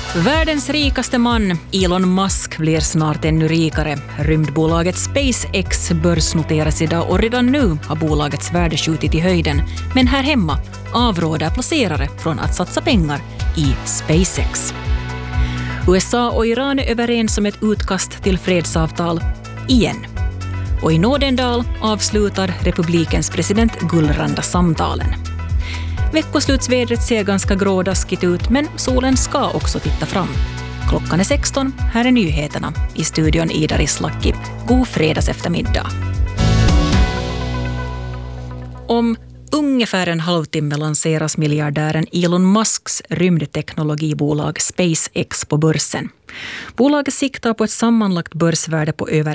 Världens rikaste man, Elon Musk, blir snart ännu rikare. Rymdbolaget SpaceX börsnoteras idag och redan nu har bolagets värde skjutit i höjden. Men här hemma avråder placerare från att satsa pengar i SpaceX. USA och Iran är överens om ett utkast till fredsavtal igen. Och i Nådendal avslutar republikens president Gullranda samtalen. Veckoslutsvädret ser ganska grådaskigt ut, men solen ska också titta fram. Klockan är 16, här är nyheterna. I studion Ida Rislaki. God fredags eftermiddag. Om ungefär en halvtimme lanseras miljardären Elon Musks rymdteknologibolag SpaceX på börsen. Bolaget siktar på ett sammanlagt börsvärde på över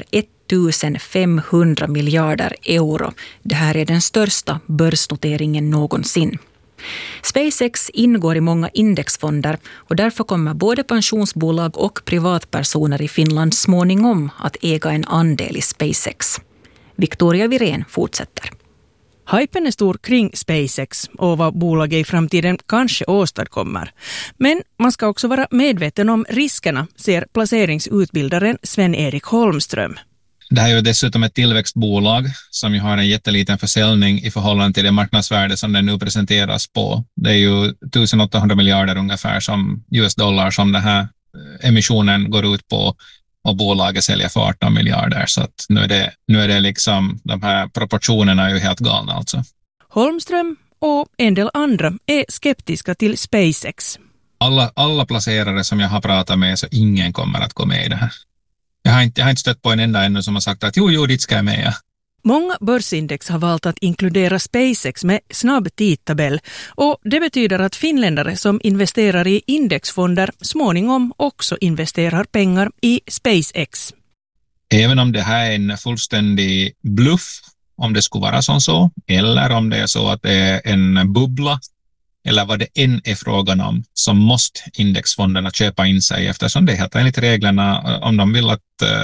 1500 miljarder euro. Det här är den största börsnoteringen någonsin. SpaceX ingår i många indexfonder och därför kommer både pensionsbolag och privatpersoner i Finland småningom att äga en andel i SpaceX. Victoria Virén fortsätter. Hypen är stor kring SpaceX och vad bolaget i framtiden kanske åstadkommer. Men man ska också vara medveten om riskerna, ser placeringsutbildaren Sven-Erik Holmström. Det här är ju dessutom ett tillväxtbolag som ju har en jätteliten försäljning i förhållande till det marknadsvärde som den nu presenteras på. Det är ju 1800 miljarder ungefär som US-dollar som den här emissionen går ut på och bolaget säljer för 18 miljarder. Så att nu är det liksom, de här proportionerna är ju helt galna alltså. Holmström och en del andra är skeptiska till SpaceX. Alla placerare som jag har pratat med, så ingen kommer att gå med i det här. Jag har inte stött på en enda ännu som har sagt att jo, dit ska jag med. Ja. Många börsindex har valt att inkludera SpaceX med snabb tidtabell och det betyder att finländare som investerar i indexfonder småningom också investerar pengar i SpaceX. Även om det här är en fullständig bluff, om det skulle vara så, eller om det är så att det är en bubbla, eller vad det än är frågan om, så måste indexfonderna köpa in sig eftersom det är helt enligt reglerna. Om de vill att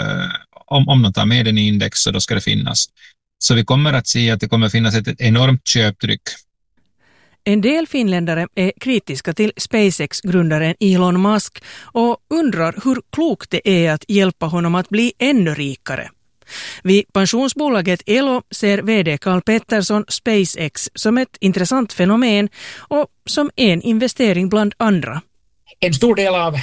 om de tar med den i index så då ska det finnas. Så vi kommer att se att det kommer att finnas ett enormt köptryck. En del finländare är kritiska till SpaceX-grundaren Elon Musk och undrar hur klokt det är att hjälpa honom att bli ännu rikare. Vid pensionsbolaget Elo ser vd Carl Pettersson SpaceX som ett intressant fenomen och som en investering bland andra. En stor del av